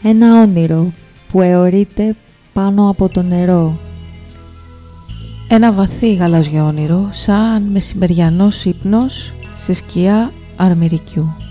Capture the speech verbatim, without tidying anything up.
Ένα όνειρο που αιωρείται πάνω από το νερό. Ένα βαθύ γαλάζιο όνειρο σαν μεσημεριανός ύπνος σε σκιά αρμηρικιού.